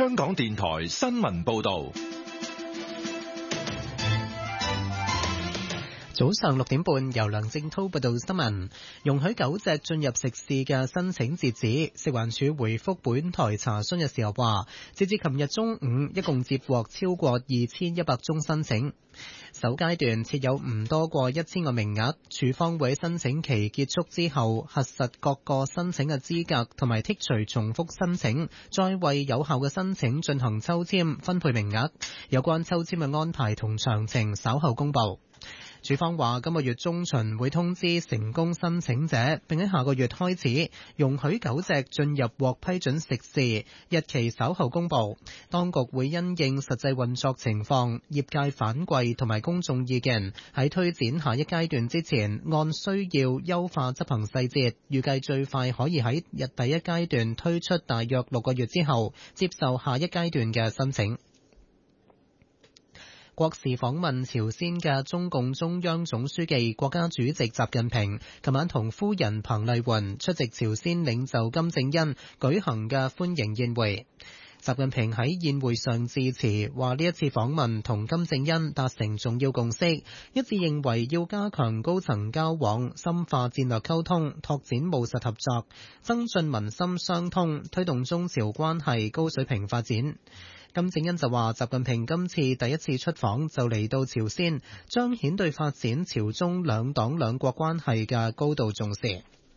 香港電台新聞報道。 早上6點半，由梁正滔報道新聞。容許狗隻進入食肆嘅申請截止，食環署回覆本台查詢嘅時候話，截至琴日中午，一共接獲超過2100宗申請。首階段設有唔多過1000個名額，署方會喺申請期結束之後，核實各個申請嘅資格同埋剔除重複申請，再為有效嘅申請進行抽籤分配名額。有關抽籤嘅安排同詳情稍後公佈。署方話今個月中旬會通知成功申請者，並喺下個月開始容許狗隻進入獲批准食肆，日期稍後公佈。當局會因應實際運作情況、業界反饋同埋公眾意見，喺推展下一階段之前，按需要優化執行細節，預計最快可以喺第一階段推出大約6個月之後，接受下一階段嘅申請。國事訪問朝鮮嘅中共中央總書記、國家主席習近平，琴晚同夫人彭麗媛出席朝鮮領袖金正恩舉行嘅歡迎宴會。習近平喺宴會上致辭，話呢一次訪問同金正恩達成重要共識，一致認為要加強高層交往，深化戰略溝通，拓展務實合作，增進民心相通，推動中朝關係高水平發展。金正恩就話，習近平今次第一次出訪就嚟到朝鮮，彰顯對發展朝中兩黨兩國關係嘅高度重視。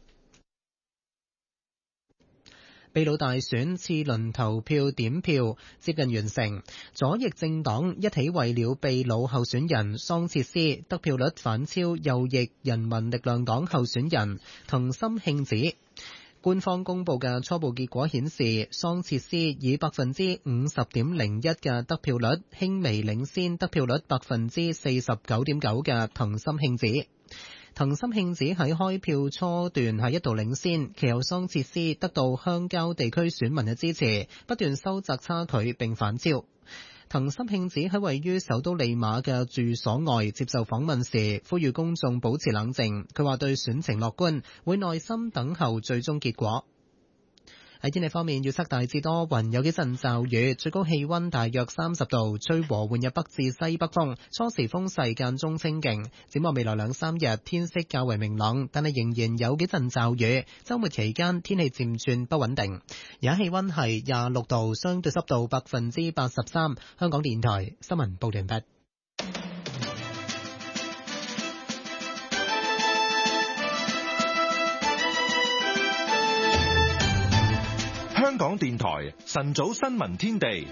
秘魯大選次輪投票點票接近完成，左翼政黨一起為了秘魯候選人桑切斯得票率反超右翼人民力量黨候選人藤森慶子。官方公佈嘅初步結果顯示，桑切斯以 50.01% 嘅得票率輕微領先得票率 49.9% 嘅藤森慶子。藤森慶子喺開票初段係一度領先，其後桑切斯得到鄉郊地區選民嘅支持，不斷收窄差距並反超。藤森慶子喺位於首都利馬嘅住所外接受訪問時，呼籲公眾保持冷靜。佢話對選情樂觀，會耐心等候最終結果。喺天氣方面，預測大致多雲，有幾陣驟雨，最高氣溫大約30度，吹和緩入北至西北風，初時風勢間中清勁。展望未來2-3日，天色較為明朗，但係仍然有幾陣驟雨。週末期間天氣漸轉不穩定。而家氣溫係26度，相對濕度83%。香港電台新聞報完畢。 香港電台晨早新聞天地，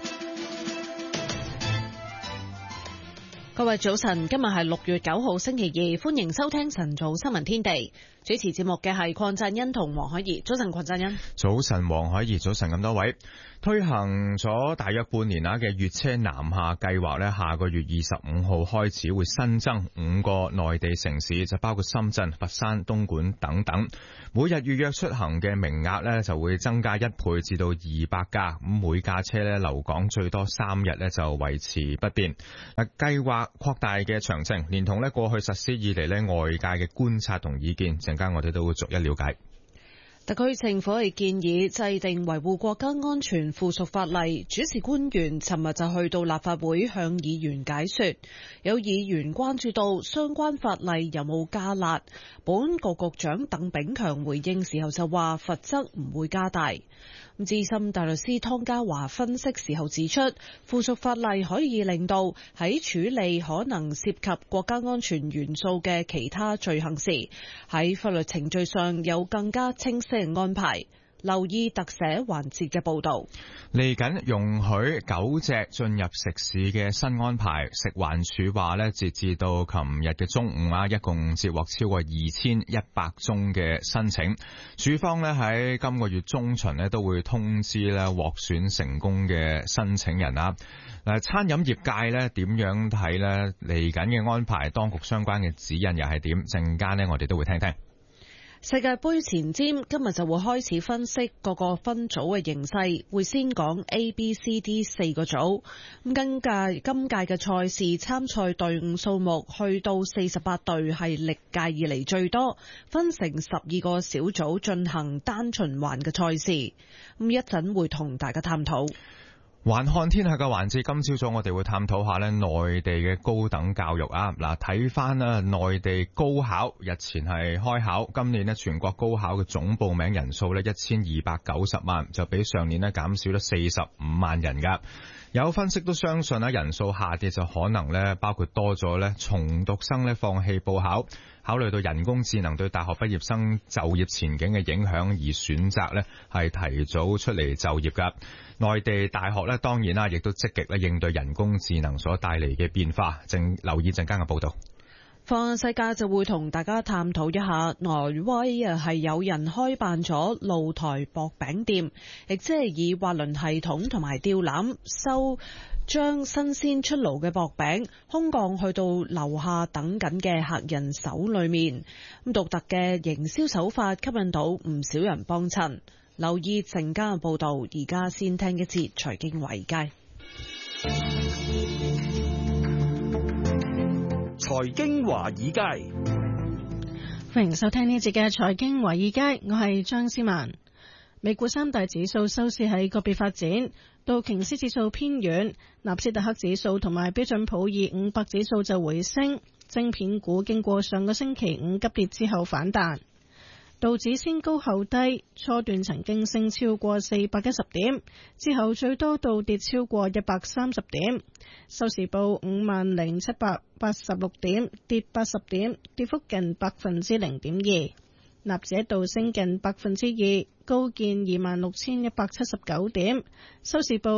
各位早晨，今日係6月9號星期二，歡迎收聽晨早新聞天地。主持節目嘅係鄺振欣同黃海怡。早晨，鄺振欣。早晨，黃海怡。早晨，咁多位。推行咗大約半年嘅粵車南下計劃呢，下個月25號開始會新增5個內地城市，就包括深圳、佛山、東莞等等。每日預約出行嘅名額呢就會增加1倍至到200架，咁每架車呢留港最多3日呢就維持不變。計劃擴大嘅詳情，連同呢過去實施以嚟呢外界嘅觀察同意見，陣間我哋都會逐一了解。特區政府係建議制定維護國家安全附屬法例，主事官員尋日就去到立法會向議員解說。有議員關注到相關法例有冇加辣，保安局局長鄧炳強回應時候就話罰則唔會加大。資深大律師湯家驊分析時候指出，附屬法例可以令到喺處理可能涉及國家安全元素嘅其他罪行時，喺法律程序上有更加清晰嘅安排。留意特寫環節嘅報導。嚟緊容許狗隻進入食肆嘅新安排，食環署話呢，截至到琴日嘅中午一共接獲超過2100宗嘅申請。署方呢喺今個月中旬呢都會通知呢獲選成功嘅申請人啦。餐飲業界呢點樣睇呢？嚟緊嘅安排，當局相關嘅指引又係點？陣間呢我哋都會聽聽。世界盃前瞻今日就會開始分析各個分組嘅形勢，會先講 A、B、C、D 4個組。今屆嘅賽事參賽隊伍數目去到48隊，係歷屆以嚟最多，分成12個小組進行單循環嘅賽事。一陣會同大家探討。 環看天下嘅環節，今朝早我哋會探討下內地嘅高等教育啊。嗱，睇翻內地高考日前係開考，今年全國高考嘅總報名人數1290萬，就比上年減少咗45萬人噶。有分析都相信人數下跌就可能包括多咗重讀生放棄報考，考慮到人工智能對大學畢業生就業前景嘅影響而選擇係提早出嚟就業噶。內地大學當然啦，亦都積極應對人工智能所帶嚟嘅變化。正留意陣間嘅報道。 放眼世界就會同大家探討一下，挪威係有人開辦咗露台薄餅店，亦即係以滑輪系統同埋吊籃將新鮮出爐嘅薄餅空降去到樓下等緊嘅客人手裏面。咁獨特嘅營銷手法吸引到唔少人幫襯。留意陣間嘅報道，而家先聽一節財經華爾街。 財經華爾街， 歡迎收聽呢節嘅財經華爾街，我係張思文。美股三大指數收市喺個別發展，道瓊斯指數偏軟，納斯達克指數同埋標準普爾500指數就回升。晶片股經過上個星期五急跌之後反彈。道指先高後低，初段曾經升超過410點，之後最多倒跌超過130點，收市報50,786點，跌80點，跌幅近 0.2%。納指一度升近 2%，高見26,179點，收市報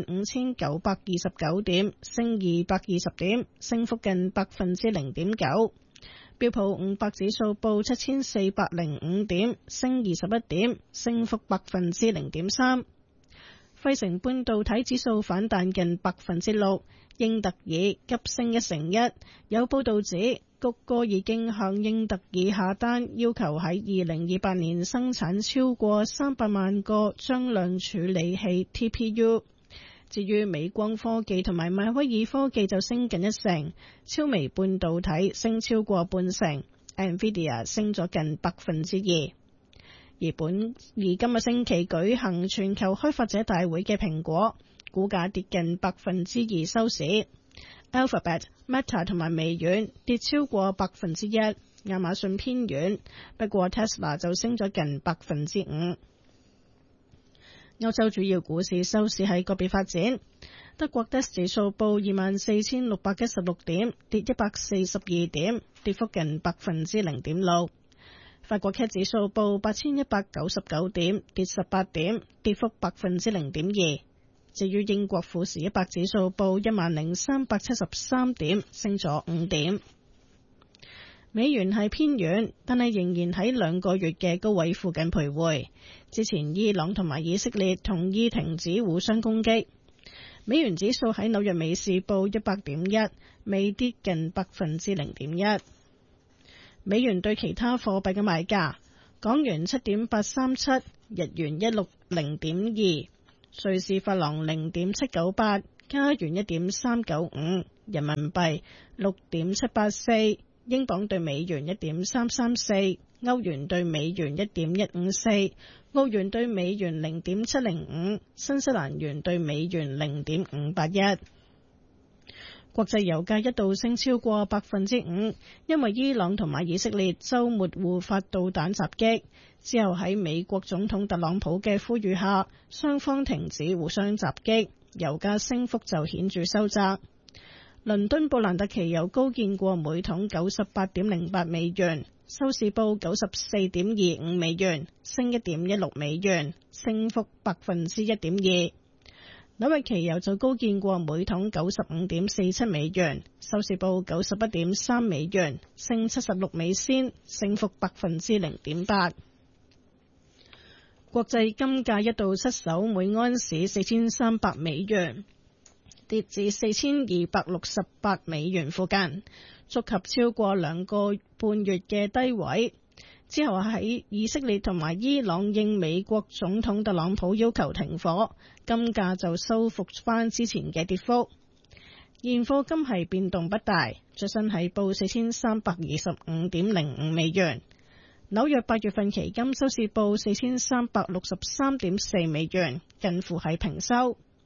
25,929點，升220點，升幅近 0.9%。標普500指數報7,405點，升21點，升幅 0.3%。費城半導體指數反彈近 6%， 英特爾急升1%。有報道指谷歌已經向英特爾下單，要求喺2028年生產超過300萬個張量處理器 TPU。至於美光科技同埋邁威爾科技就升近1%，超微半導體升超過半%， NVIDIA 升咗近 2%。而今個星期舉行全球開發者大會嘅蘋果股價跌近 2% 收市。Alphabet、Meta 同埋微軟跌超過 1%， 亞馬遜偏軟，不過 Tesla 就升咗近 5%。歐洲主要股市收市喺個別發展，德國 DAX 指數報24,616點，跌142點，跌幅近 0.6%。法國 CAC 指數報8,199點，跌18點，跌幅 0.2%。至於英國富時100指數報10,373點，升咗5點。美元係偏軟，但係仍然喺2個月嘅高位附近徘徊。之前伊朗同埋以色列同意停止互相攻擊。美元指數喺紐約美市報100.1，微跌近 0.1%。美元對其他貨幣嘅賣價：港元7.837，日元160.2，瑞士法郎0.798，加元1.395，人民幣6.784。英鎊對美元1.334，歐元對美元1.154，澳元對美元0.705，新西蘭元對美元0.581。國際油價一度升超過 5%， 因為伊朗同埋以色列週末互發導彈襲擊，之後喺美國總統特朗普嘅呼籲下，雙方停止互相襲擊，油價升幅就顯著收窄。倫敦布蘭特期油高見過每桶 98.08 美元，收市報 94.25 美元，升 1.16 美元，升幅 1.2%。紐約期油就高見過每桶 95.47 美元，收市報 91.3 美元，升76美仙，升幅 0.8%。國際金價一度失守每盎司4,300美元，跌至4,268美元附近，觸及超過2個半月嘅低位。之後喺以色列同埋伊朗應美國總統特朗普要求停火，金價就收復翻之前嘅跌幅。現貨金係變動不大，最新係報 4,325.05 美元。紐約8月份期金收市報 4,363.4 美元，近乎係平收。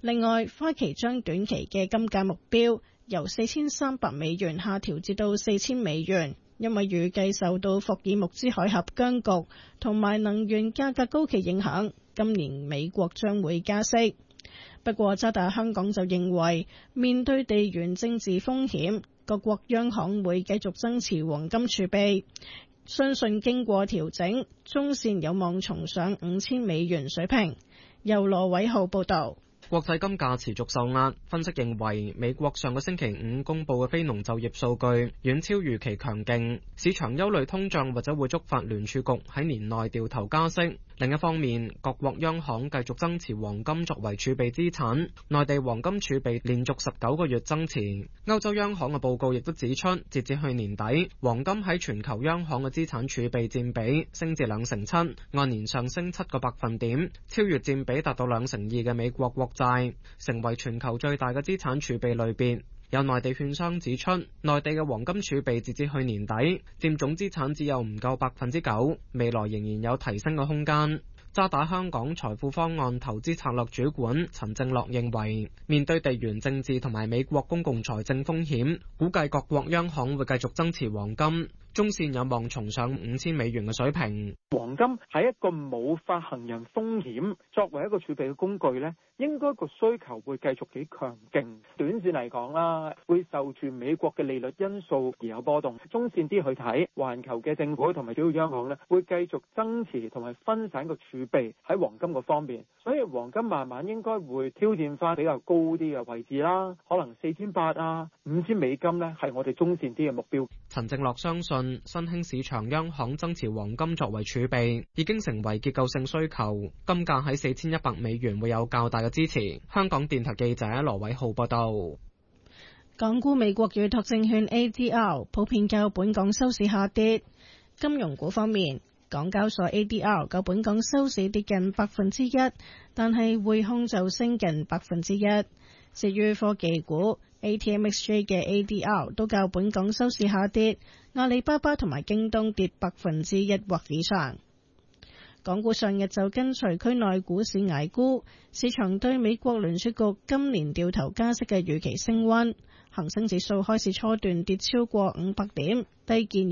另外，花旗將短期嘅金價目標由4300美元下調至到4000美元，因為預計受到霍爾木茲海峽僵局同埋能源價格高企影響，今年美國將會加息。不過渣打香港就認為，面對地緣政治風險，各國央行會繼續增持黃金儲備，相信經過調整，中線有望重上5000美元水平。由羅偉浩報導。 國際金價持續受壓，分析認為美國上個星期五公佈嘅非農就業數據遠超預期強勁，市場憂慮通脹或者會觸發聯儲局喺年內掉頭加息。另一方面，各國央行繼續增持黃金作為儲備資產，內地黃金儲備連續19個月增持。歐洲央行嘅報告亦都指出，截至去年底，黃金喺全球央行嘅資產儲備佔比升至2成7，按年上升7個百分點，超越佔比達到2成2嘅美國國債，成為全球最大嘅資產儲備類別。有內地券商指出，內地嘅黃金儲備截至去年底佔總資產只有唔夠9%，未來仍然有提升嘅空間。渣打香港財富方案投資策略主管陳正樂認為，面對地緣政治同埋美國公共財政風險，估計各國央行會繼續增持黃金，中線有望重上5000美元嘅水平。 黃金係一個冇發行人風險，作為一個儲備嘅工具呢，應該個需求會繼續幾強勁。短線嚟講啦，會受住美國嘅利率因素而有波動。中線啲去睇，環球嘅政府同埋主要央行呢，會繼續增持同埋分散個儲備喺黃金個方面，所以黃金慢慢應該會挑戰翻比較高啲嘅位置啦，可能4800啊、5000美金呢，係我哋中線啲嘅目標。 陳正樂相信新興市場央行增持黃金作為儲備已經成為結構性需求，金價喺4100美元會有較大嘅支持。香港電台記者羅偉浩報道。 港股美國預託證券 ADR 普遍較本港收市下跌。金融股方面，港交所 ADR 較本港收市跌近1%，但係匯控就升近1%。至於科技股 ATMXJ 嘅 ADR 都較本港收市下跌，阿里巴巴同埋京東跌1%或以上。港股上日就跟隨區內股市捱沽，市場對美國聯儲局今年掉頭加息嘅預期升溫，恒生指數開始初段跌超過500點，低見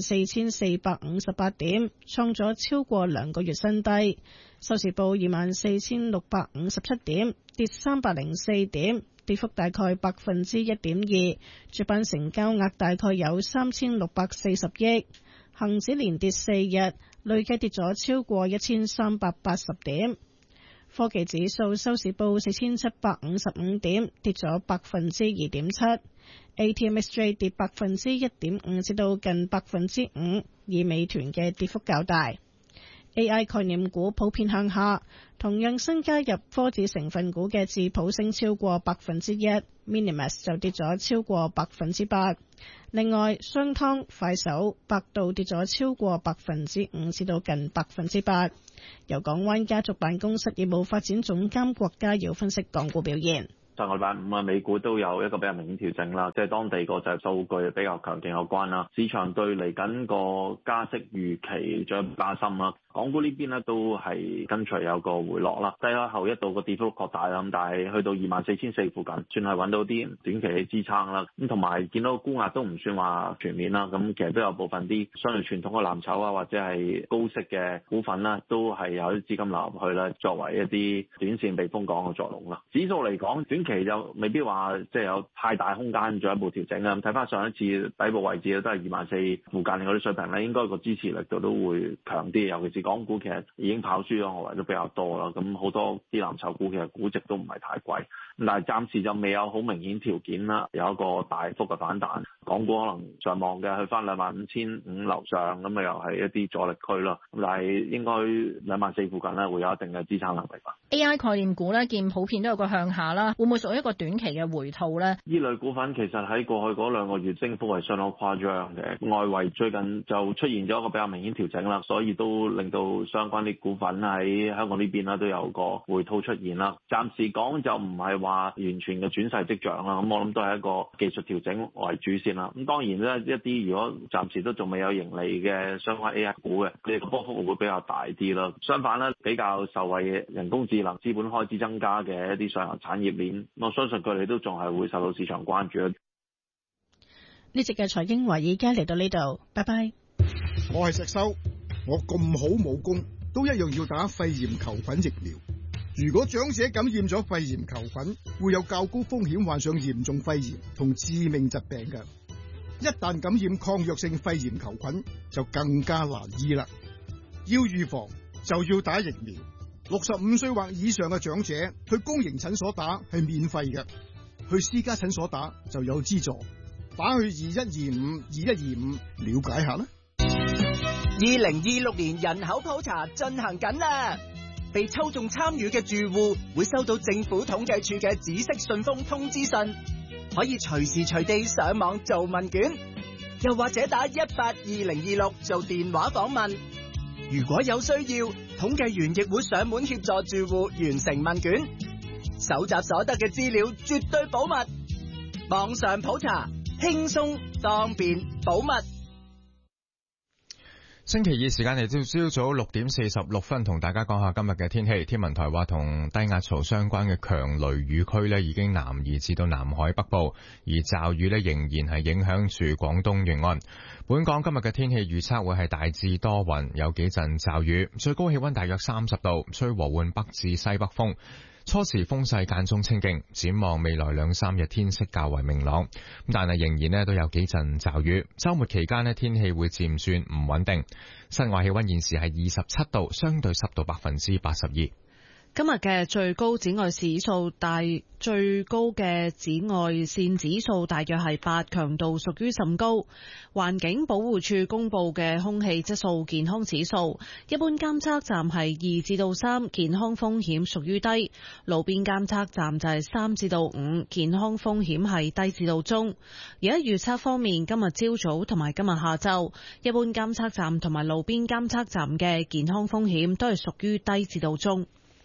24,458點，創咗超過2個月新低，收市報24,657點，跌304點，跌幅大概1.2%，主板成交額大概有3640億，恒指連跌4日，累計跌咗超過1380點。科技指數收市報4755點，跌咗2.7%。ATMXJ 跌1.5%至到近5%，以美團嘅跌幅較大。AI 概念股普遍向下，同樣新加入科指成分股嘅智普升超過1%，Minimax 就跌咗超過8%。另外，商湯、快手、百度跌咗超過5%至到近8%。由港灣家族辦公室業務發展總監郭家耀分析港股表現。 上個禮拜五啊，美股都有一個比較明顯調整啦，即係當地個就係數據比較強勁有關啦，市場對嚟緊個加息預期再加深啦。港股呢邊呢都係跟隨有個回落啦，低開後一度個跌幅擴大啦，咁但係去到24,400附近，算係揾到啲短期嘅支撐啦。咁同埋見到沽壓都唔算話全面啦，咁其實都有部分啲相對傳統嘅藍籌啊，或者係高息嘅股份啦，都係有啲資金流入去啦，作為一啲短線避風港嘅作用啦。指數嚟講，短期就未必話即係有太大空間進一步調整啦。睇翻上一次底部位置都係24,000附近嗰啲水平咧，應該個支持力度都會強啲，尤其是港股其實已經跑輸咗外圍都比較多啦，咁好多啲藍籌股其實估值都唔係太貴，但係暫時就未有好明顯條件啦，有一個大幅嘅反彈。港股可能上望嘅去翻25,500樓上，咁啊又係一啲阻力區咯。咁但係應該24,000附近咧會有一定嘅支撐能力吧。 AI 概念股咧見普遍都有個向下啦，會唔會屬於一個短期嘅回吐咧？ 呢類股份其實喺過去嗰2個月升幅係相當誇張嘅，外圍最近就出現咗一個比較明顯調整啦，所以都令到到相關啲股份喺香港呢邊啦都有個回吐出現啦。暫時講就唔係話完全嘅轉勢跡象啦，咁我諗都係一個技術調整為主先啦。咁當然咧，一啲如果暫時都仲未有盈利嘅相關 AI 股嘅，佢哋個波幅會比較大啲啦。相反咧，比較受惠嘅人工智能、資本開支增加嘅一啲上游產業鏈，我相信佢哋都仲係會受到市場關注。 呢集嘅財經華爾街嚟到呢度，拜拜。 我係石修，我咁好武功，都一樣要打肺炎球菌疫苗。如果長者感染咗肺炎球菌，會有較高風險患上嚴重肺炎同致命疾病嘅。一旦感染抗藥性肺炎球菌，就更加難醫啦。要預防就要打疫苗。65歲或以上嘅長者去公營診所打係免費嘅，去私家診所打就有資助。打去2125了解下啦。 2026年人口普查進行緊啦，被抽中參與嘅住戶會收到政府統計處嘅紫色信封通知信，可以隨時隨地上網做問卷，又或者打182026做電話訪問。如果有需要，統計員亦會上門協助住戶完成問卷，搜集所得嘅資料絕對保密，網上普查輕鬆方便保密。 星期二時間嚟，朝早6點46分，同大家講下今日嘅天氣。天文台話，同低壓槽相關嘅強雷雨區呢已經南移至到南海北部，而驟雨呢仍然係影響住廣東沿岸。本港今日嘅天氣預測會係大致多雲，有幾陣驟雨，最高氣溫大約30度，吹和緩北至西北風。初時風勢間中清勁，展望未來2-3日天色較為明朗，但係仍然都有幾陣驟雨。週末期間天氣會漸轉唔穩定。室外氣溫現時係27度，相對濕度82%。 今日嘅最高紫外線指數大約係8，強度屬於甚高。環境保護署公布嘅空氣質素健康指數，一般監測站係2至到3，健康風險屬於低；路邊監測站就係3至到5，健康風險係低至到中。而喺預測方面，今日朝早同埋今日下晝，一般監測站同埋路邊監測站嘅健康風險都係屬於低至到中。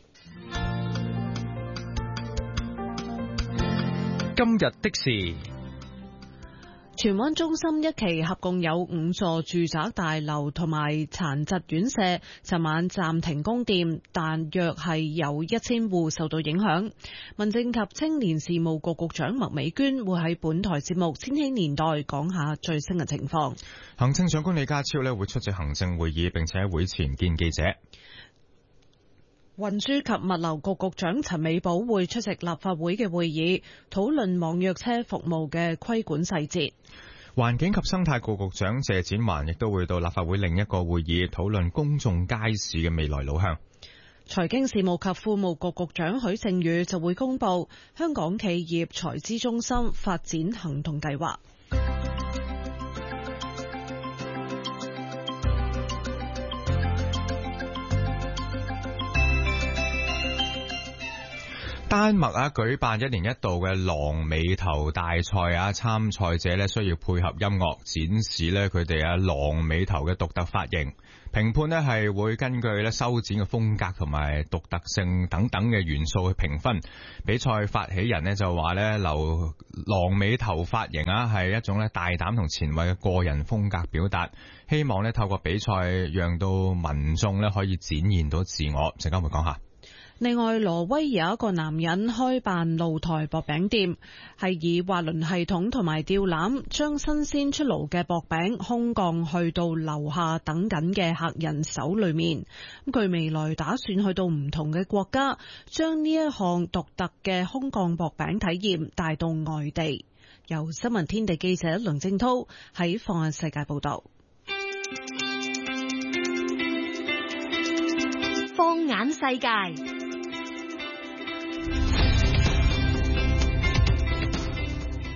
今日的事， 荃灣中心一期合共有5座住宅大樓同埋殘疾院舍，尋晚暫停供電，但約係有1000戶受到影響。民政及青年事務局局長麥美娟會喺本台節目《千禧年代》講下最新嘅情況。 行政長官李家超會出席行政會議，並且喺會前見記者。 運輸及物流局局長陳美寶會出席立法會嘅會議，討論網約車服務嘅規管細節。 環境及生態局局長謝展寰亦都會到立法會另一個會議，討論公眾街市嘅未來路向。 財經事務及庫務局局長許正宇就會公布香港企業財資中心發展行動計劃。 丹麥舉辦1年1度嘅狼尾頭大賽參賽者需要配合音樂展示佢哋狼尾頭嘅獨特髮型。評判係會根據修剪嘅風格同埋獨特性等等嘅元素去評分。比賽發起人就話留狼尾頭髮型係一種大膽同前衛嘅個人風格表達，希望透過比賽讓到民眾可以展現到自我。陣間會講下。 另外，挪威有一個男人開辦露台薄餅店，係以滑輪系統同埋吊籃將新鮮出爐嘅薄餅空降去到樓下等緊嘅客人手裏面。佢未來打算去到唔同嘅國家，將呢一項獨特嘅空降薄餅體驗帶到外地。由新聞天地記者梁正濤喺放眼世界報道。 放眼世界。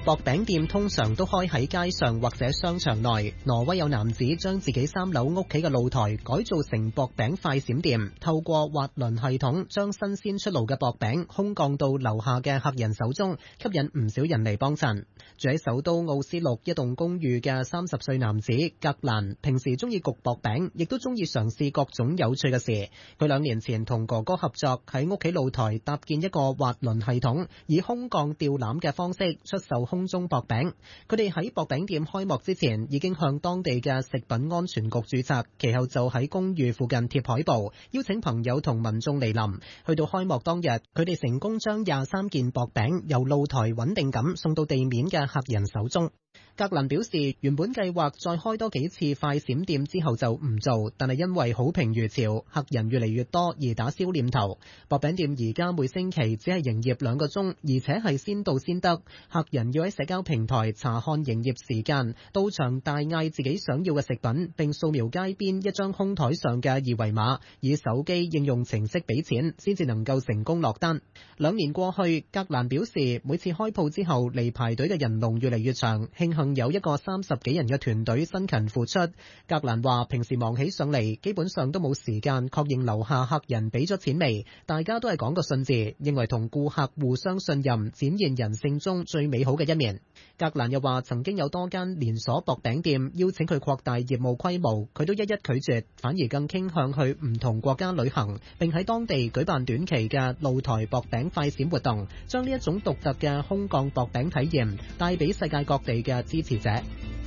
薄餅店通常都開喺街上或者商場內。挪威有男子將自己3樓屋企嘅露台改造成薄餅快閃店，透過滑輪系統將新鮮出爐嘅薄餅空降到樓下嘅客人手中，吸引唔少人嚟幫襯。住喺首都奧斯陸一棟公寓嘅30歲男子格蘭，平時中意焗薄餅，亦都中意嘗試各種有趣嘅事。佢2年前同哥哥合作喺屋企露台搭建一個滑輪系統，以空降吊籃嘅方式出售空中薄餅。佢哋喺薄餅店開幕之前已經向當地嘅食品安全局註冊，其後就喺公寓附近貼海報，邀請朋友同民眾嚟臨。去到開幕當日，佢哋成功將23件薄餅由露台穩定咁送到地面嘅客人手中。格蘭表示，原本計劃再開多幾次快閃店之後就唔做，但係因為好評如潮，客人越嚟越多而打消念頭。薄餅店而家每星期只係營業2個鐘，而且係先到先得，客人要喺社交平台查看營業時間，到場大嗌自己想要嘅食品，並掃描街邊一張空台上嘅2維碼，以手機應用程式俾錢，先至能夠成功落單。2年過去，格蘭表示每次開鋪之後嚟排隊嘅人龍越嚟越長，慶幸有一個30幾人嘅團隊辛勤付出。格蘭話平時忙起上嚟，基本上都冇時間確認樓下客人俾咗錢未，大家都係講個信字，認為同顧客互相信任，展現人性中最美好嘅一面。格蘭又話曾經有多間連鎖薄餅店邀請佢擴大業務規模，佢都一一拒絕，反而更傾向去唔同國家旅行，並喺當地舉辦短期嘅露台薄餅快閃活動，將呢一種獨特嘅空降薄餅體驗帶俾世界各地嘅支持者。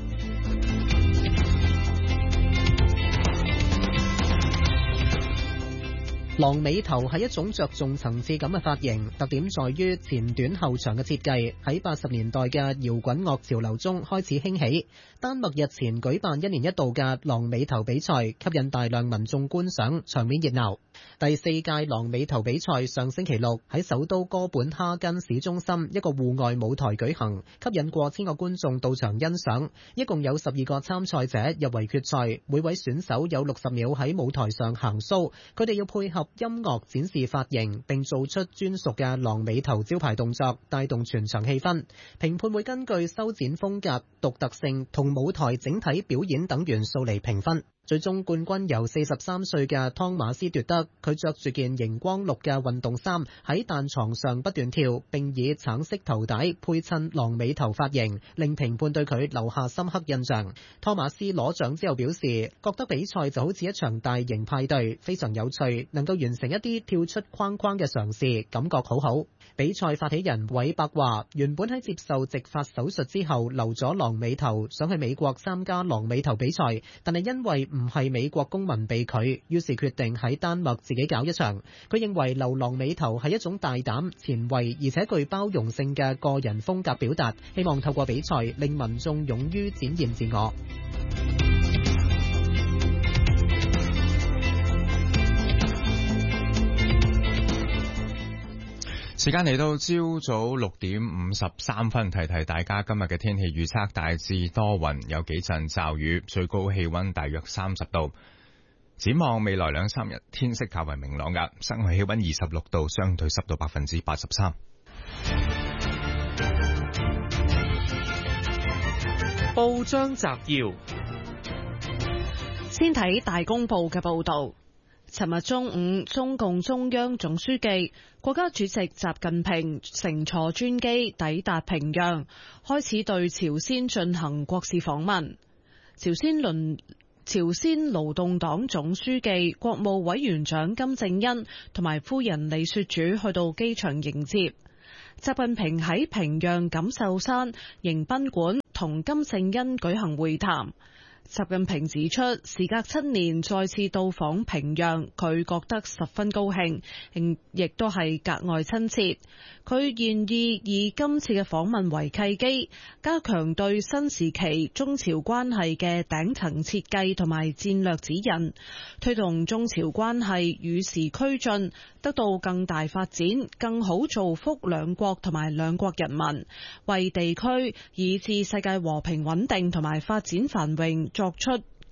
狼尾頭係一種着重層次感嘅髮型，特點在於前短後長嘅設計，喺80年代嘅搖滾樂潮流中開始興起。丹麥日前舉辦1年1度嘅狼尾頭比賽，吸引大量民眾觀賞，場面熱鬧。第4屆狼尾頭比賽上星期6喺首都哥本哈根市中心一個戶外舞台舉行，吸引過千個觀眾到場欣賞。一共有12個參賽者入圍決賽，每位選手有60秒喺舞台上行 show， 佢哋要配合音樂展示髮型，並做出專屬嘅狼尾頭招牌動作，帶動全場氣氛。評判會根據修剪風格、獨特性同舞台整體表演等元素嚟評分。最終冠軍由43歲嘅湯馬斯奪得，佢着住件熒光綠嘅運動衫喺彈床上不斷跳，並以橙色頭帶配襯狼尾頭髮型，令評判對佢留下深刻印象。湯馬斯攞獎之後表示，覺得比賽就好似一場大型派對，非常有趣，能夠完成一啲跳出框框嘅嘗試，感覺好好。比賽發起人韋伯話，原本喺接受植髮手術之後留咗狼尾頭，想去美國參加狼尾頭比賽，但係因為唔係美國公民被拒，於是決定喺丹麥自己搞一場。佢認為留狼尾頭係一種大膽、前衛而且具包容性嘅個人風格表達，希望透過比賽令民眾勇於展現自我。 時間嚟到朝早6點53分，提提大家今日嘅天氣預測，大致多雲，有幾陣驟雨，最高氣溫大約30度。展望未來2-3日，天色較為明朗㗎，室外氣溫26度，相對濕度83%。 報章摘要， 先睇大公報嘅報道。尋日中午，中共中央總書記、國家主席習近平乘坐專機抵達平壤，開始對朝鮮進行國事訪問。朝鮮勞動黨總書記、國務委員長金正恩同埋夫人李雪主去到機場迎接。習近平喺平壤錦繡山迎賓館同金正恩舉行會談。習近平指出，時隔7年再次到訪平壤，佢覺得十分高興，亦都係格外親切。佢願意以今次嘅訪問為契機，加強對新時期中朝關係嘅頂層設計同埋戰略指引，推動中朝關係與時俱進，得到更大發展，更好造福兩國同埋兩國人民，為地區以至世界和平穩定同埋發展繁榮作出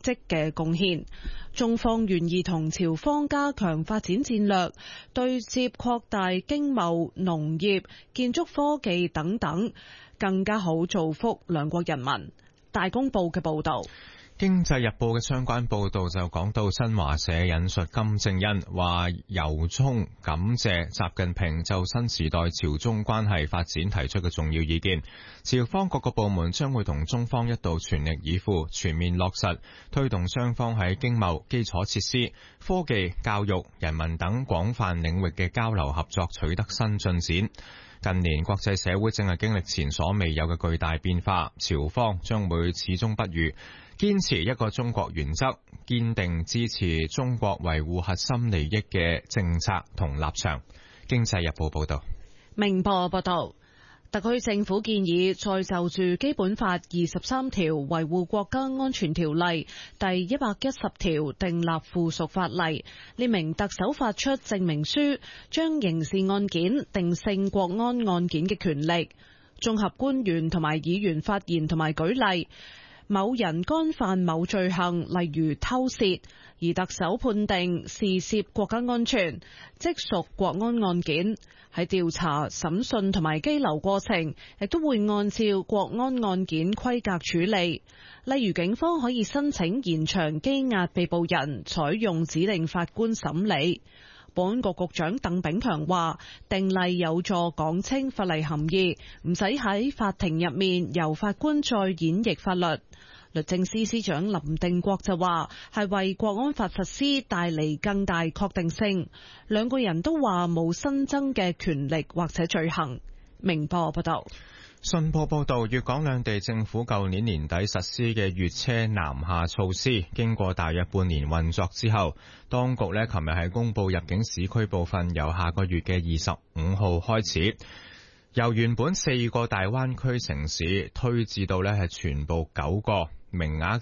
績嘅貢獻。中方願意同朝方加強發展戰略，對接擴大經貿、農業、建築科技等等，更加好造福兩國人民。大公報嘅報導。 經濟日報嘅相關報導就講到，新華社引述金正恩話，由衷感謝習近平就新時代朝中關係發展提出嘅重要意見，朝方各個部門將會同中方一道全力以赴，全面落實推動雙方喺經貿、基礎設施、科技、教育、人民等廣泛領域嘅交流合作取得新進展。近年國際社會正係經歷前所未有嘅巨大變化，朝方將會始終不渝堅持一個中國原則，堅定支持中國維護核心利益嘅政策同立場。經濟日報報道。 明報報道，特區政府建議再就住基本法23條維護國家安全條例第110條訂立附屬法例，列明特首發出證明書，將刑事案件定性國安案件嘅權力。綜合官員同埋議員發言同埋舉例，某人干犯某罪行，例如偷竊，而特首判定事涉國家安全，即屬國安案件。喺調查、審訊同埋羈留過程，亦都會按照國安案件規格處理。例如，警方可以申請延長羈押被捕人，採用指定法官審理。保安局局長鄧炳強話，訂例有助講清法例含義，唔使喺法庭入面由法官再演繹法律。律政司司長林定國就話，係為國安法實施帶嚟更大確定性。兩個人都話冇新增嘅權力或者罪行。明報報道。 信報報道，粵港兩地政府舊年年底實施嘅粵車南下措施，經過大約半年運作之後，當局呢琴日係公布入境市區部分由下個月嘅25號開始，由原本4個大灣區城市推至到呢係全部9個。名額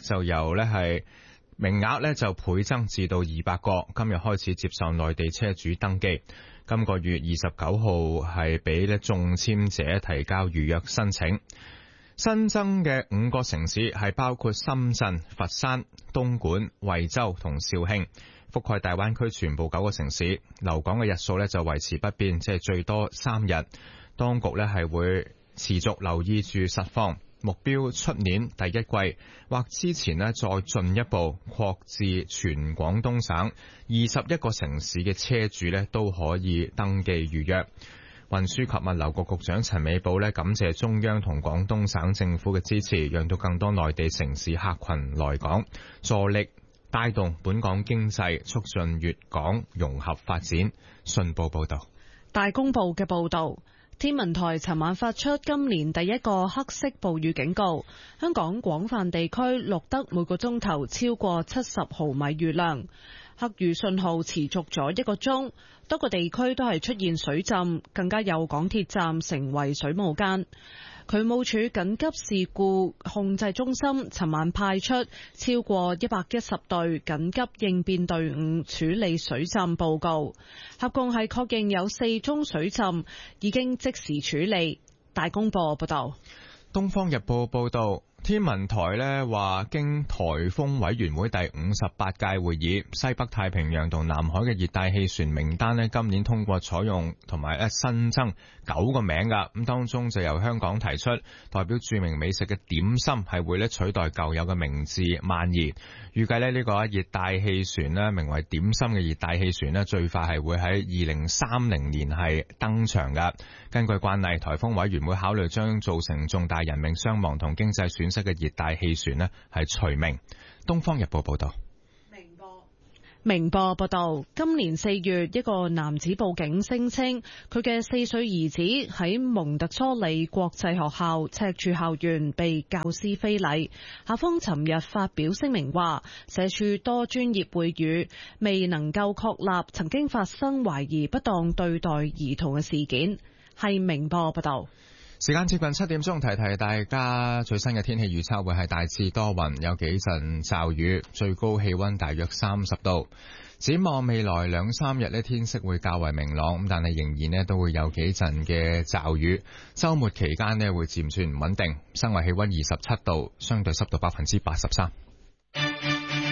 就倍增至到200個，今日開始接受內地車主登記。今個月29號係俾中簽者提交預約申請。新增嘅5個城市係包括深圳、佛山、東莞、惠州同肇慶，覆蓋大灣區全部9個城市。留港嘅日數就維持不變，即係最多3日。當局係會持續留意住實況，目標出年第一季或之前再進一步擴至全廣東省21個城市嘅車主都可以登記預約。運輸及物流局局長陳美寶感謝中央同廣東省政府嘅支持，讓到更多內地城市客群來港，助力帶動本港經濟，促進粵港融合發展。信報報道。 大公報嘅報道。天文台尋晚發出今年第一個黑色暴雨警告，香港廣泛地區錄得每個鐘頭超過70毫米雨量，黑雨信號持續咗1個鐘，多個地區都係出現水浸，更加有港鐵站成為水霧間。渠務署緊急事故控制中心尋晚派出超過110隊緊急應變隊伍處理水浸報告，合共係確認有4宗水浸，已經即時處理。大公報報道。 東方日報報道，天文台話，經颱風委員會第58屆會議，西北太平洋同南海嘅熱帶氣旋名單今年通過採用同埋新增9個名噶，咁當中就由香港提出，代表著名美食嘅點心係會取代舊有嘅名字萬兒。預計呢個熱帶氣旋名為點心嘅熱帶氣旋最快係會喺2030年係登場噶。根據慣例，颱風委員會考慮將造成重大人命傷亡同經濟損失嘅熱帶氣旋係除名。東方日報報道。 明報報道，今年4月，一個男子報警聲稱佢嘅4歲兒子喺蒙特梭利國際學校赤柱校園被教師非禮。校方尋日發表聲明話，社署多專業會議未能夠確立曾經發生懷疑不當對待兒童嘅事件。係明報報道。 時間接近7點鐘，提提大家最新嘅天氣預測會係大致多雲，有幾陣驟雨，最高氣溫大約30度。展望未來2-3日天色會較為明朗，但係仍然都會有幾陣嘅驟雨。週末期間會漸轉唔穩定。室外氣溫27度，相對濕度83%。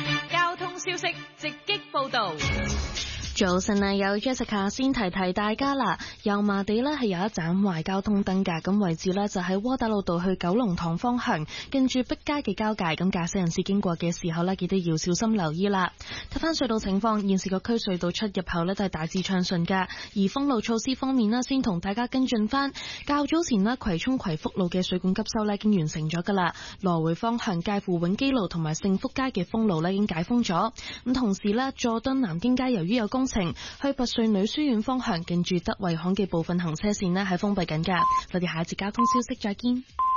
道。 早晨啊，有 Jessica 先提提大家啦。油麻地呢係有一盞壞交通燈㗎，咁位置呢就喺窩打老道去九龍塘方向，近住碧街嘅交界，咁駕駛人士經過嘅時候呢，記得要小心留意啦。睇翻隧道情況，現時各區隧道出入口呢都係大致暢順㗎。而封路措施方面呢，先同大家跟進翻。較早前呢，葵涌葵福路嘅水管急修呢已經完成咗㗎啦，來回方向介乎永基路同埋盛福街嘅封路呢已經解封咗。咁同時呢，佐敦南京街由於有工程，去拔萃女書院方向近住德惠巷嘅部分行車線呢係封閉緊㗎。我哋下一節交通消息再見。